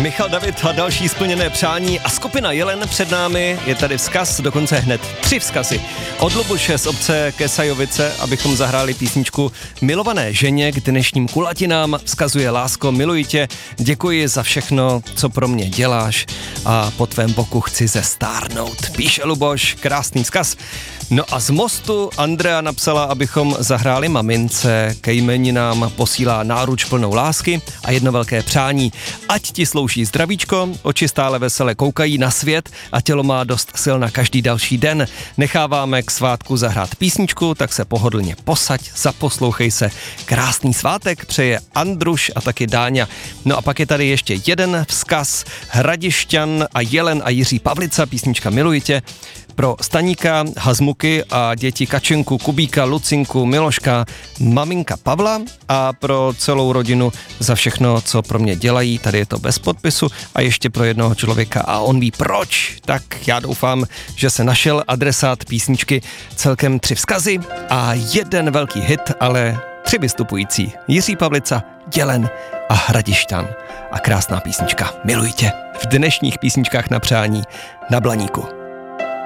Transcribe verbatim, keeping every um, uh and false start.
Michal David a další splněné přání a skupina Jelen před námi, je tady vzkaz, dokonce hned tři vzkazy. Od Lubuše z obce Kesajovice, abychom zahráli písničku Milované ženě k dnešním kulatinám, vzkazuje: lásko, miluji tě, děkuji za všechno, co pro mě děláš a po tvém boku chci zestárnout. Píše Luboš, krásný vzkaz. No a z Mostu Andrea napsala, abychom zahráli mamince, ke jmeninám posílá náruč plnou lásky a jedno velké přání. Ať ti slouží zdravíčko, oči stále vesele koukají na svět a tělo má dost sil na každý další den. Necháváme k svátku zahrát písničku, tak se pohodlně posaď, zaposlouchej se. Krásný svátek přeje Andruš a taky Dáňa. No a pak je tady ještě jeden vzkaz. Hradišťan a Jelen a Jiří Pavlica, písnička Miluji tě. Pro Staníka, Hazmuky a děti Kačenku, Kubíka, Lucinku, Miloška, maminka Pavla a pro celou rodinu za všechno, co pro mě dělají. Tady je to bez podpisu a ještě pro jednoho člověka a on ví proč. Tak já doufám, že se našel adresát písničky. Celkem tři vzkazy a jeden velký hit, ale tři vystupující. Jiří Pavlica, Jelen a Hradišťan. A krásná písnička Miluji tě v dnešních písničkách na přání na Blaníku.